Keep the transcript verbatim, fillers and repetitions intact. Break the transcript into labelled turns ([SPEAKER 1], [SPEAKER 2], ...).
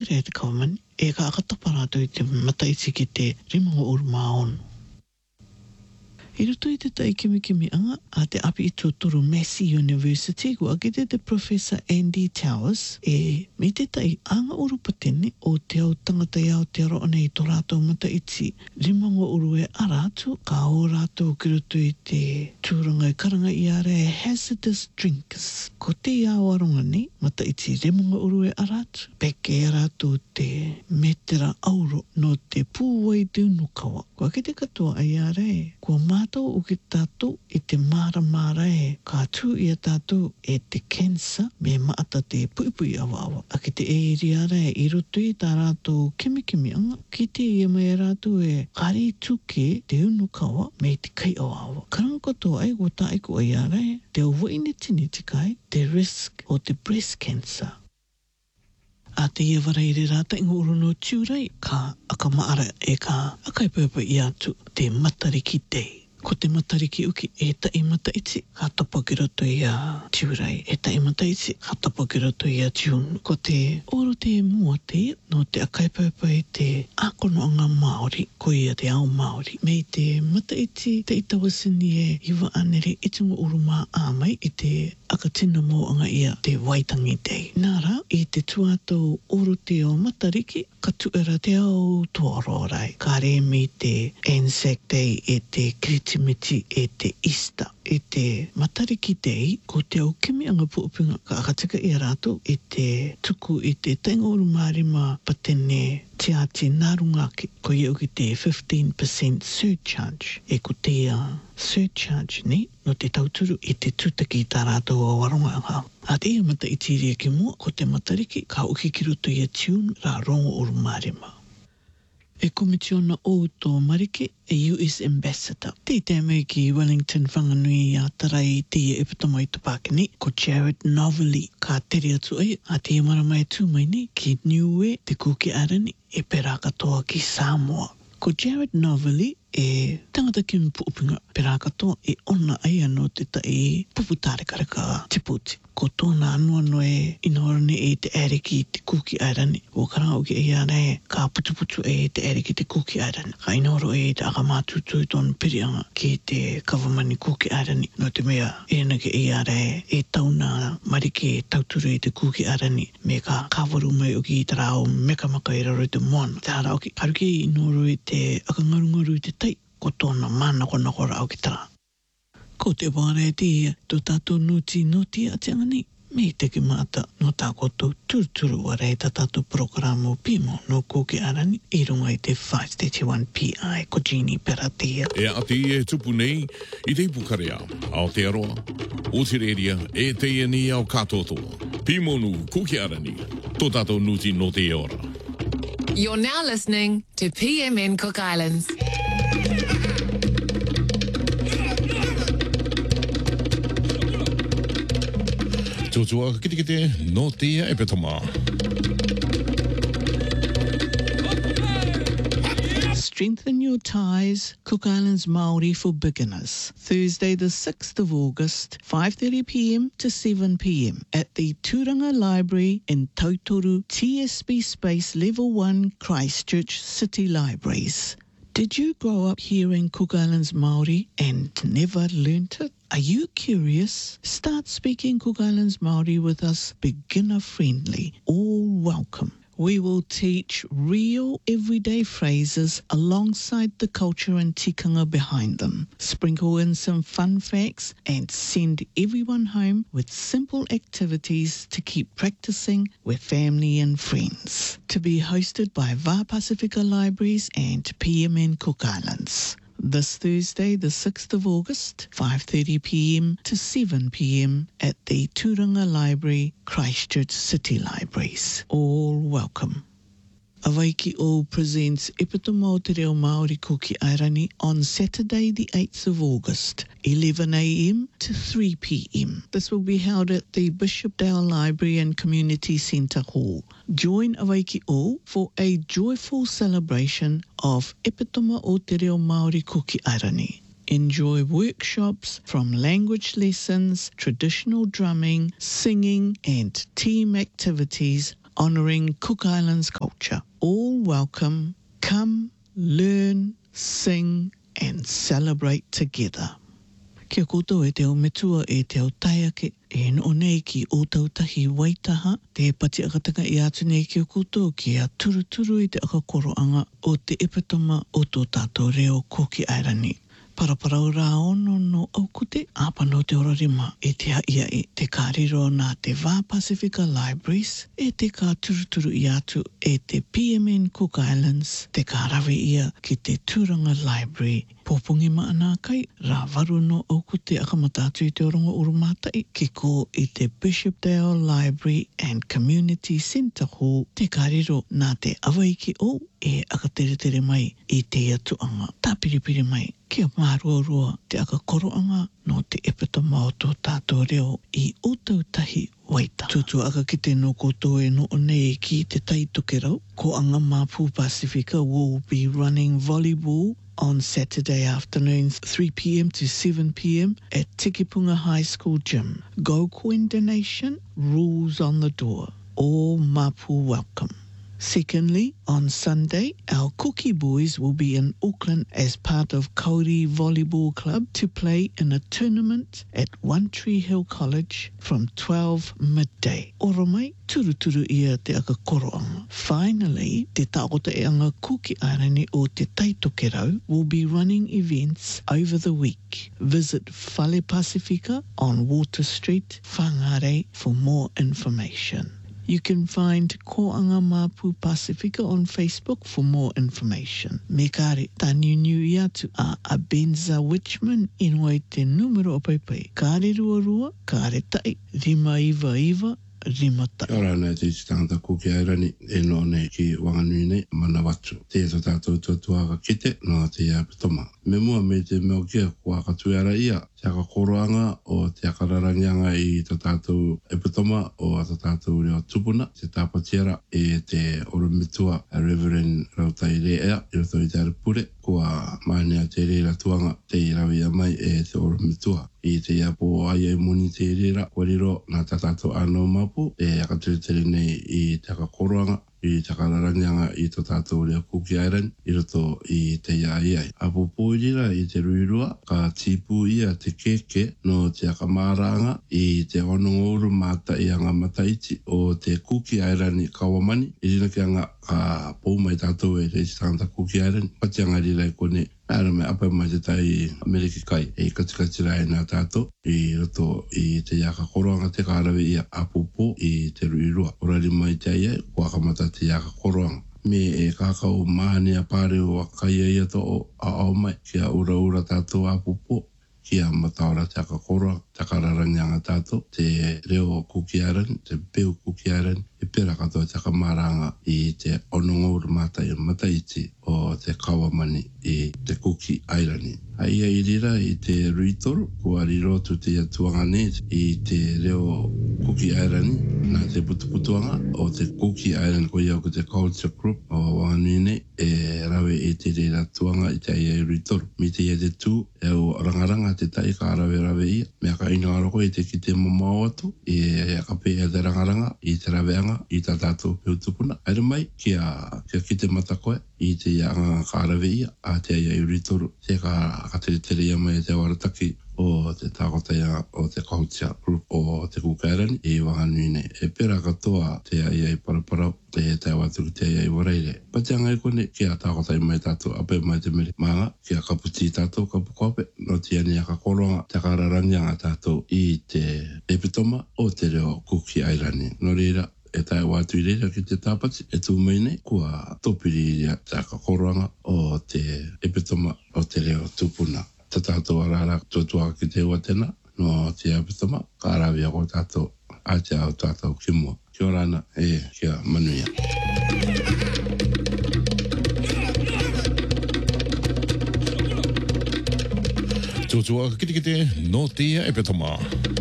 [SPEAKER 1] rea te kawamani, e ka akataparato i te mataiti ki te rimango uru maon. I ruto i te tai kimi kimi anga a te api i tōtoro Massey University ko akite te Professor Andy Towers e me te tai anga uru patene o te au tangata iau te aroa nei tō rātou mata iti rimango uru e aratu ka o rātou ki ruto i te tūranga i karanga i are e hazardous drinkers. Ko te iau aronga nei mata iti rimango uru e aratu peke e rātou te metera auro no te pūwai tūnukawa. Ko akite katoa ai are ko mātou o ki tātou i te māra māra e ka tū i a tātou e te cancer me maata te puipui awa awa. A ki te e riara e i roto i tā rātou kimi kimi anga ki te i mai rātou e kari tuke te unukawa me te kai awa awa. Karanga katoa ai ko tā iku ai ara e te uwai neti neti kai te risk o te breast cancer. A te ia waraire rāta ingo uru no tūrai ka aka maara e ka akaipepa i atu te matariki tei. Ko te matariki uki e tai mataiti ka tapa ki roto i a tūrai. E tai mataiti ka tapa ki roto i a June. Ko te oro te mua te no te akaipepa i te akono anga Māori ko ia te ao Māori. Me te mataiti te itawasini e iwa anere i tunga uru mā āmai i te akatina mō anga ia te waitangi tei. Nāra, i te tuatou oro te o matariki, ka tuera te au tuarorai. Ka re me te Anzac Day e te Kritimiti e te Easter. E te matariki tei, ko te au kimi anga puupinga ka akatika i rātou i te tuku i te tainga oru mārima patene te ati nārungaki. Ko iau ki te fifteen percent surcharge. E ko te uh, surcharge ni, no te tauturu i te tutaki tā rātou o waronga anga. A te ia mata i tiria ki mua, ko te matariki ka uki ki ruto i a tune rā rongo oru mārima. E komitiona o tō marike e U S Ambassador. Te tēmei ki Wellington whanganui a tarai te ia epatama i Tupakini, ko Jared Novelli ka tere atu ai, a te maramai tūmai ni ki Niue te kuki arani e pera katoa ki Samoa. Ko Jared Novelli e tangata ki mpupinga pera katoa e ona ai anō te tai puputare kareka te puti. Ko tōna anua no e inorane e te ariki te kuki airani. O karau ki e ane ka putuputu e te ariki te kuki airani. Ka inoro e te akamātutu i tōna pirianga ki te kawamani kuki airani. No te mea e na ki e are e tauna marike e tauturu i te kuki airani. Me ka kawaru mai o ki te rao mekamaka i raro i te moana. Te harau ki karuki inoro i te akangarungaru i te tai. Ko tōna mana kona kora au ki tara. Ko te wāre te ia, tō tātou nuti nuti a te angani. Me te ki māta no tā koto turuturu ware tā tātou programo pimo no kōke arani i runga i te five thirty-one P I ko Jeannie Peratia.
[SPEAKER 2] E ati e tupu nei i te ipukarea ao te aroa. O te reria e te iani ao kātotoa. Pimo nu kōke arani, tō tātou nuti no te ora.
[SPEAKER 3] You're now listening to P M N Cook Islands.
[SPEAKER 2] Tōtua kite kite no te e petama.
[SPEAKER 1] Strengthen your ties, Cook Islands Māori for beginners. Thursday the sixth of August, five thirty p m to seven p m at the Turanga Library in Tautoru T S B Space Level one Christchurch City Libraries. Did you grow up hearing Cook Islands Māori and never learnt it? Are you curious? Start speaking Cook Islands Māori with us, beginner friendly, all welcome. We will teach real everyday phrases alongside the culture and tikanga behind them. Sprinkle in some fun facts and send everyone home with simple activities to keep practicing with family and friends. To be hosted by Va Pacifica Libraries and P M N Cook Islands. This Thursday, the sixth of August, five thirty p m to seven p m at the Turanga Library, Christchurch City Libraries. All welcome. Awaiki O presents Epitoma o Te Reo Māori Kuki Airani on Saturday the eighth of August, eleven a m to three p m. This will be held at the Bishopdale Library and Community Centre Hall. Join Awaiki O for a joyful celebration of Epitoma o Te Reo Māori Kuki Airani. Enjoy workshops from language lessons, traditional drumming, singing and team activities honouring Cook Islands culture. All welcome. Come, learn, sing and celebrate together. Kia koutou e te o metua e te o taiake e no nei ki o tautahi waitaha te pati akatanga i atu nei ki o koutou ki a turu turu i te akakoroanga o te epatoma o tō tātou reo Kuki Airani. Paraparau rā ono no aukute, apano te orarima e te haia e te kāriro nā te Wā Pasifika Libraries e te kā turuturu i atu e te P M N Cook Islands te kārawe ia ki te Tūranga Library. Pōpungi maana kai, rā waru no aukute akamatatu i te orongo urumātai ki ko i te Bishopdale Library and Community Centre Hall te kāriro nā te awaiki o e akatere mai i te atuanga. Tā piripiri mai kia mārua te akakoroanga no te epatoma o tō tātou reo i o tautahi waita. Tutu aka ki te no koutou e no nei ki te taitoke rau. Ko anga Māpū Pasifika will be running volleyball on Saturday afternoons three p m to seven p m at Tikipunga High School Gym. Go coin donation, rules on the door. All Māpū welcome. Secondly, on Sunday, our Cookie Boys will be in Auckland as part of Kauri Volleyball Club to play in a tournament at One Tree Hill College from twelve midday. Oro mai, turu turu ia te akakoroanga. Finally, te taota e anga Kuki Airani o te taitoke rau will be running events over the week. Visit Whale Pasifika on Water Street, Whangare for more information. You can find Koanga Māpū Pasifika on Facebook for more information. Me kare, tā niu i atu a Abenza Witchman inoi te numero o paipei. Kare rua rua, kare tai, rima iwa iwa, rima tai.
[SPEAKER 4] Kia ora nei te iti tangata Kuki Airani e no nei ki Wanganui nei mana watu. Te to tātou tuatuaka kite no te apitoma. Me mua me te meo kia kua katuera ia. Te akakoroanga o te akararangianga i te tātou epitoma o te tātou reo tupuna, te tāpatiera e te oromitua a Reverend Rautai Rea i roto i te arapure, kua maanea te reira tuanga te irawia mai e te oromitua. I te iapo ai e muni te reira, wariro nā tā tātou anō mapu, e akatere nei i te akakoroanga, i te akararangianga i te tātou reo Kuki Airani, i roto i te iai. Apo pōrira i te ruirua, ka tipu ia te keke no te akamāranga i te onongouru mata i anga mataiti o te Kuki Airani Kawamani. I rina ki anga ka pōmai tātou e te tangata Kuki Airani. Pati anga rira i kone, nāra me apa mai te tai Ameriki kai e katikati rai nā tātou i roto i te iaka koroanga te kārawe i a apopo i te ruirua. Orari mai te aia, kua kamata te iaka koroanga. Me e kakao mahania pāre o akaia ia to o a au mai kia ura ura tātou apopo. Kia mataora te akakoroa, te kararanganga tātou, te reo Kuki Airani, te peu Kuki Airani, e pera katoa te akamaranga i te onongouru matai mataiti o te Kawamani i te Kuki Airani. Aia i rira i te ruitoru, kua rirotu te atuanga nei i te reo Kuki Airani, nā te putuputuanga o te Kuki Airani ko iau ko te Culture Group o Wanganui nei, e rawe i te rira tuanga i te aia i ruitoru. Mi te ia te tū, e o rangaranga te tai ka rawe rawe ia, mea ka ina aroko i te ki te mamau atu, e ka pe e te rangaranga i te raweanga i tā tātou peutupuna. Aira mai, kia, kia ki te matakoe i te ianga ka rawe ia, a te aia i ruitoru, te ka ka tere tere ia mai te warataki o te tākotaia o te Culture Group o te Kuki Airani i Wanganui nei. E pera katoa te aia i paraparau, te te awatuku te aia i wareire. Pati anga i kone, kia tākotai mai tātou, ape mai te meri maanga, kia kaputi tātou, kapu kope, no te ani a kakoronga, te kararanganga tātou i te epitoma o te reo Kuki Airani. No reira, e tai watu i reira ki te tāpati, e tū mai nei, kua topiri i te kakoronga o te epitoma o te reo tupuna. Te tātou arara tuatua ki te ua tēnā, no te apitoma, ka arawia ko tātou, a te au tātou ki mua. Kia ora ana, e kia manuia.
[SPEAKER 2] Tuatua ki te ki te no te epitoma.